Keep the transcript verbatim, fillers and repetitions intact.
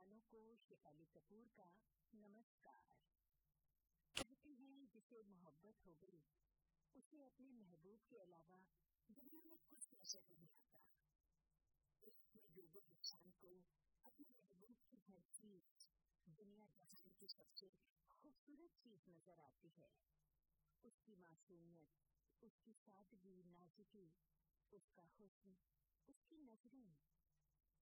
वालों को शेफाली कपूर का नमस्कार। कहते हैं जिसे मोहब्बत हो गई उसे अपने महबूब के अलावा दुनिया में कुछ नजर नहीं आता। इश्क में डूबे इंसान को अपने महबूब की हर चीज दुनिया जहान की सबसे खूबसूरत चीज नजर आती है। उसकी मासूमियत, उसकी सादगी, नाजुकी, उसका हुस्न, उसकी नजरें,